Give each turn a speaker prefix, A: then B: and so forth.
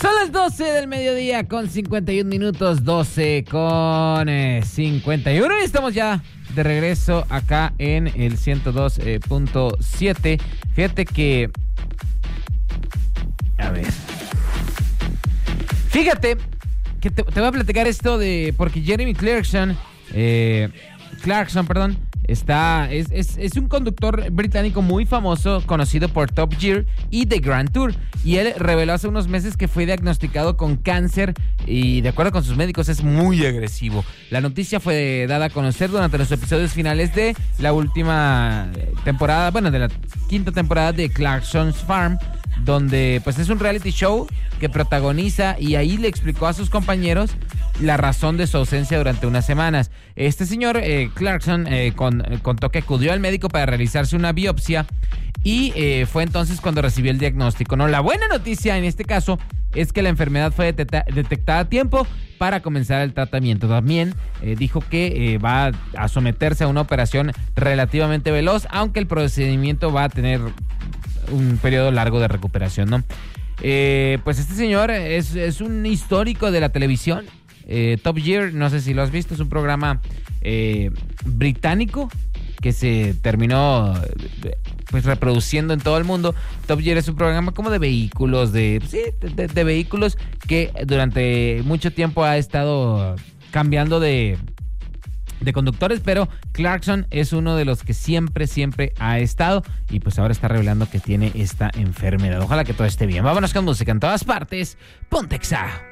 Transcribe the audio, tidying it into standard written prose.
A: Son las 12 del mediodía con 51 minutos, 12 con 51 y estamos ya de regreso acá en el 102.7. Fíjate que... A ver. Fíjate que te voy a platicar esto de... Porque Jeremy Clarkson, es un conductor británico muy famoso, conocido por Top Gear y The Grand Tour. Y él reveló hace unos meses que fue diagnosticado con cáncer y, de acuerdo con sus médicos, es muy agresivo. La noticia fue dada a conocer durante los episodios finales de la última temporada, de la quinta temporada de Clarkson's Farm, donde pues es un reality show que protagoniza, y ahí le explicó a sus compañeros la razón de su ausencia durante unas semanas. Este señor Clarkson contó que acudió al médico para realizarse una biopsia y fue entonces cuando recibió el diagnóstico, ¿no? La buena noticia en este caso es que la enfermedad fue detectada a tiempo para comenzar el tratamiento. También dijo que va a someterse a una operación relativamente veloz, aunque el procedimiento va a tener un periodo largo de recuperación, ¿no? Pues este señor es un histórico de la televisión. Top Gear, no sé si lo has visto, es un programa británico que se terminó pues reproduciendo en todo el mundo. Top Gear es un programa como de vehículos, de vehículos que durante mucho tiempo ha estado cambiando de conductores, pero Clarkson es uno de los que siempre ha estado, y pues ahora está revelando que tiene esta enfermedad. Ojalá que todo esté bien. Vámonos con música en todas partes. Ponte Exa.